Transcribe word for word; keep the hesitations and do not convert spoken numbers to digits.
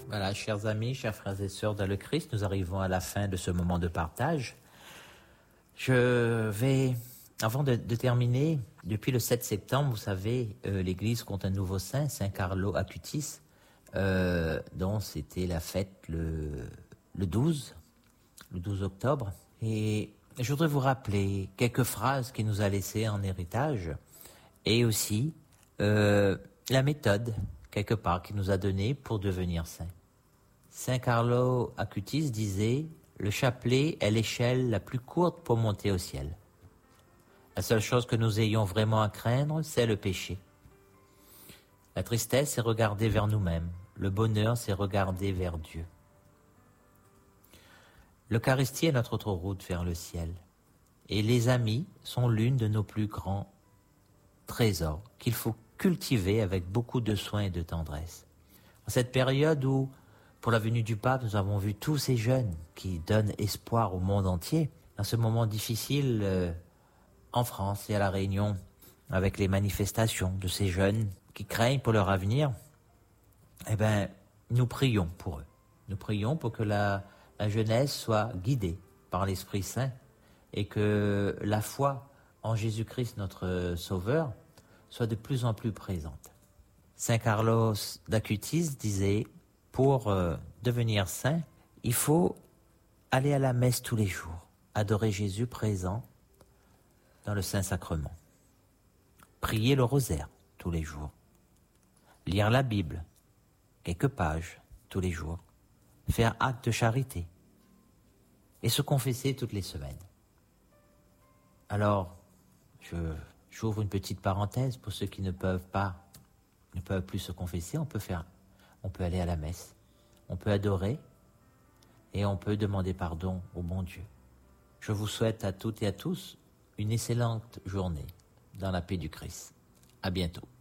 Voilà, chers amis, chers frères et sœurs dans le Christ, nous arrivons à la fin de ce moment de partage. Je vais, avant de, de terminer, depuis le sept septembre, vous savez, euh, l'Église compte un nouveau saint, Saint Carlo Acutis, euh, dont c'était la fête le, le douze, le douze octobre. Et je voudrais vous rappeler quelques phrases qu'il nous a laissées en héritage, et aussi euh, la méthode, quelque part, qu'il nous a donnée pour devenir saint. Saint Carlo Acutis disait « Le chapelet est l'échelle la plus courte pour monter au ciel. La seule chose que nous ayons vraiment à craindre, c'est le péché. La tristesse, c'est regarder vers nous-mêmes. Le bonheur, c'est regarder vers Dieu. L'Eucharistie est notre autre route vers le ciel. Et les amis sont l'une de nos plus grands trésors qu'il faut cultiver avec beaucoup de soin et de tendresse. En cette période où, pour la venue du pape, nous avons vu tous ces jeunes qui donnent espoir au monde entier. Dans ce moment difficile euh, en France et à La Réunion, avec les manifestations de ces jeunes qui craignent pour leur avenir, eh ben, nous prions pour eux. Nous prions pour que la, la jeunesse soit guidée par l'Esprit Saint et que la foi en Jésus-Christ, notre Sauveur, soit de plus en plus présente. Saint Carlos d'Acutis disait « Pour euh, devenir saint, il faut aller à la messe tous les jours, adorer Jésus présent dans le Saint-Sacrement, prier le rosaire tous les jours, lire la Bible, quelques pages tous les jours, faire acte de charité et se confesser toutes les semaines. » Alors, je, j'ouvre une petite parenthèse pour ceux qui ne peuvent pas, ne peuvent plus se confesser, on peut faire, on peut aller à la messe, on peut adorer et on peut demander pardon au bon Dieu. Je vous souhaite à toutes et à tous une excellente journée dans la paix du Christ. À bientôt.